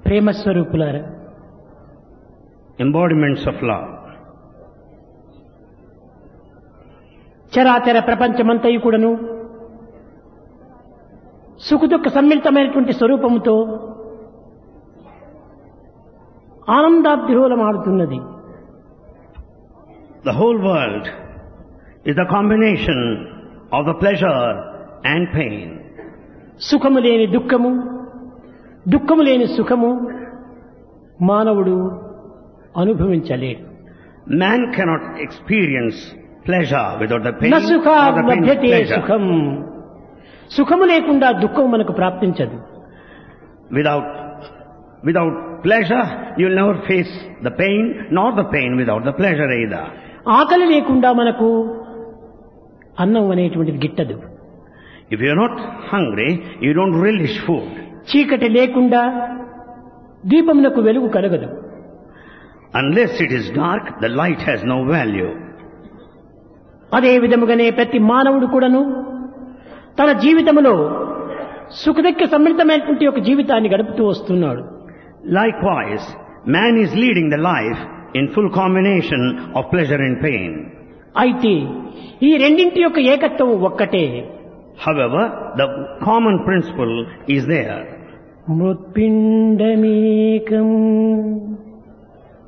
ప్రేమ స్వరూపులారా, embodiments of love. చరాచర ప్రపంచమంతయు కూడాను సుఖదుఖ సమ్మిళితమైనటువంటి స్వరూపముతో ఆనందాద్రోలమాడుతున్నది. The whole world is a combination of the pleasure and pain. సుఖము లేని దుఃఖము, దుఃఖము లేని సుఖము మానవుడు అనుభవించలేడు. Man cannot experience pleasure without the pain, న or సుఖాద్ the pain లభ్యతే pleasure. సుఖం. సుఖము లేకుండా దుఃఖం మనకు ప్రాప్తించదు. Without pleasure, you'll never face the pain, nor the pain without the pleasure either. ఆకలి లేకుండా మనకు అన్నం అనేటువంటిది గిట్టదు. If you're not hungry, you don't relish food. చీకటి లేకుండా దీపమునకు వెలుగు కలగదు. Unless it is dark, the light has no value. అదే విధముగానే ప్రతి మానవుడు కూడాను తన జీవితంలో సుఖదుఖ సమ్మిళితమైనటువంటి ఒక జీవితాన్ని గడుపుతూ వస్తున్నాడు. Likewise, man is leading the life in full combination of pleasure and pain. అయితే ఈ రెండింటి యొక్క ఏకత్వం ఒక్కటే. However, the common principle is there. మృత్పిండమేకం